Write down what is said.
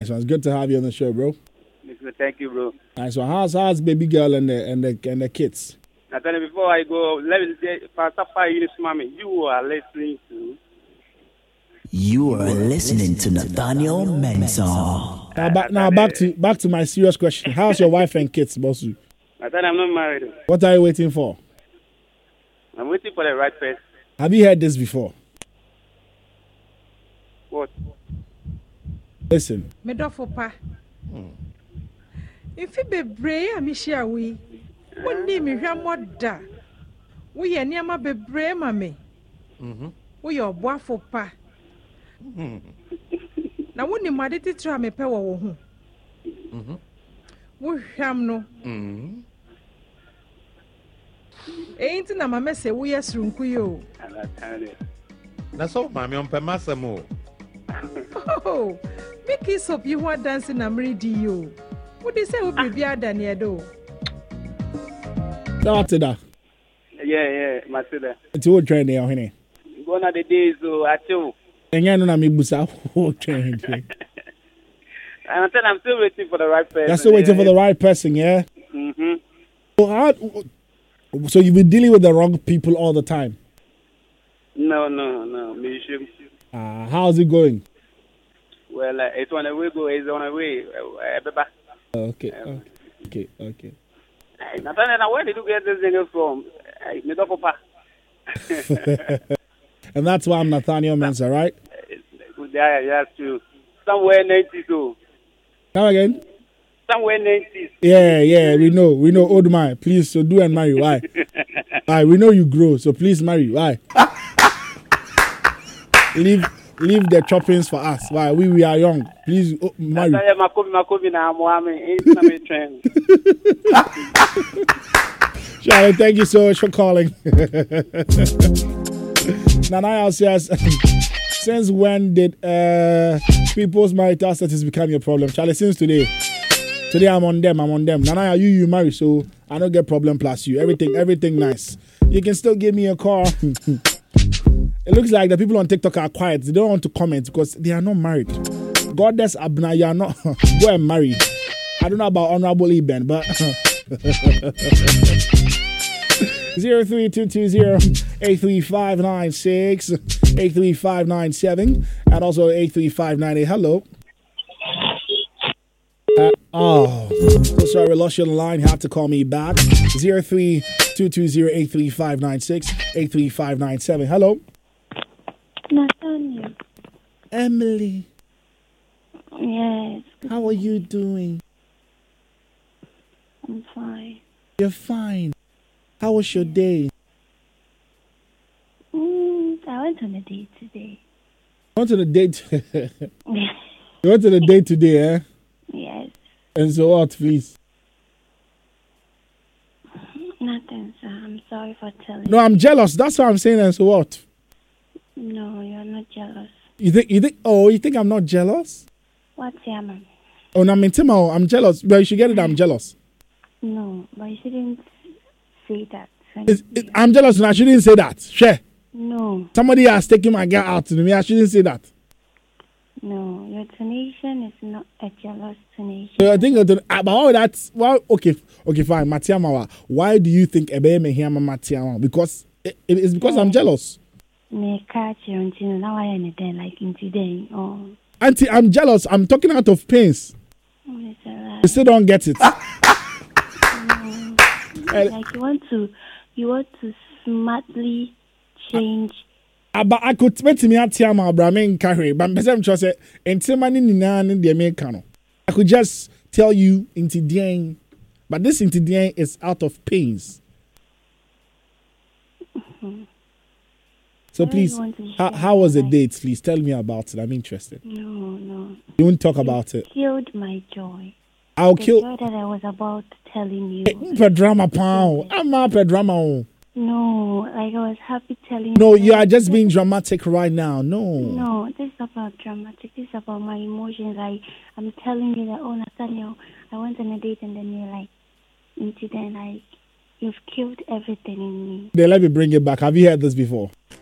Nice one. It's good to have you on the show, bro. Thank you, bro. Nice one. How's baby girl and the kids? Nathaniel, before I go, let me say, Pastor Fire, mommy, you are listening to. You are listening to Nathaniel Mensah. Now back to my serious question. How's your wife and kids, Bosu? Nathaniel, I'm not married. What are you waiting for? I'm waiting for the right person. Have you heard this before? What? Listen. Medofopa. If you be brave, I'm sure we. What name is your mother? We are near my brave, mammy. We are boafopa. Now, when you mad to try me, power. We have no. Ain't na mama say we are srunkuyo. That's all, mammy, on Pemasamo. Oh, make kiss up you want dancing and ready you. What they say will be better than do. After that. Yeah, Matilda. It's all training, honey. Gone are the days, so I too. And you know, me busa. Training. I'm still waiting for the right person. You're still waiting for the right person, yeah? So you've been dealing with the wrong people all the time? No. How's it going? Well, it's on the way. It's on the way. Okay. Nathaniel, where did you get this thing from? And that's why I'm Nathaniel Mensah, right? Yeah, true. Somewhere 92. Come again? Somewhere 90s. Yeah, we know, old man. Please, so do and marry. Why? Why? We know you grow, so please marry. Why? Leave the choppings for us. Why? We are young. Please marry. Charlie, thank you so much for calling. Nanaya says, since when did people's marital status become your problem? Charlie, since today. Today I'm on them. Nanaya, you marry, so I don't get problem plus you. Everything nice. You can still give me a call. It looks like the people on TikTok are quiet. They don't want to comment because they are not married. Goddess Abna, you are not. Go and marry. I don't know about Honorable Eben, but 03220-83596, 83597, and also 83598. Hello. So sorry, we lost you on the line. You have to call me back. 03220-83596, 83597. Hello. Nathaniel. Emily. Yes. How are you doing? I'm fine. You're fine. How was your day? I went on a date today. You went on a date? You went on a date today, eh? Yes. And so what, please? Nothing, sir. I'm sorry for telling you. No, I'm jealous. That's what I'm saying. And so what? No, you're not jealous. You think I'm not jealous? What's your man? Oh, no, I'm jealous. But you should get it. I'm jealous. No, but you shouldn't say that. I'm jealous and I shouldn't say that. Share. No. Somebody has taken my girl out to me. I shouldn't say that. No, your tonation is not a jealous tonation. So I think about all that. Well, okay, fine. Matiama, why do you think Ebe me hear Matiama? Because it's because I'm jealous. Me catch you until now I am then like in today. Oh. Auntie, I'm jealous. I'm talking out of pains. Oh, it's you still don't get it. No. Like you want to smartly change. But I could make me at Tiama Brahmin carry, but I'm just saying, until money in the American. I could just tell you into the end, but this into the end is out of pains. So please, how was the date? Please tell me about it. I'm interested. No. You won't talk about it. Killed my joy. I'll kill. The joy that I was about telling you. Per drama, pound. I'm not per drama. No, like I was happy telling you. No, you are just being dramatic right now. No, this is about dramatic. This is about my emotions. I'm telling you that, oh, Nathaniel, I went on a date and then you're like, into then, like, you've killed everything in me. Then let me bring it back. Have you heard this before?